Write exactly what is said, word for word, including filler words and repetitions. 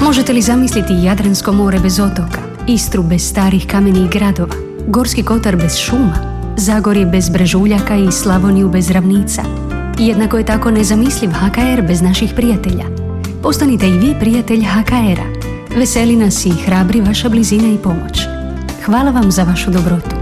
Možete li zamisliti Jadransko more bez otoka, Istru bez starih kamenih gradova, Gorski kotar bez šuma, Zagorje bez brežuljaka i Slavoniju bez ravnica? Jednako je tako nezamisliv H K R bez naših prijatelja. Postanite i vi prijatelj H K R-a. Veseli nas i hrabri vaša blizina i pomoć. Hvala vam za vašu dobrotu.